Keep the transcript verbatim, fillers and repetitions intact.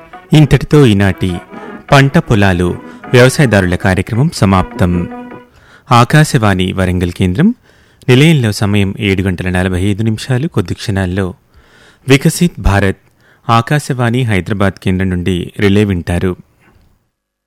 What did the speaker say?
ఇంతటితో ఈనాటి పంట పొలాలు వ్యవసాయదారుల కార్యక్రమం సమాప్తం. ఆకాశవాణి వరంగల్ కేంద్రం. నిలయంలో సమయం ఏడు గంటల నలభై ఐదు నిమిషాలు. కొద్ది క్షణాల్లో వికసిత్ భారత్ ఆకాశవాణి హైదరాబాద్ కేంద్రం నుండి రిలే వింటారు.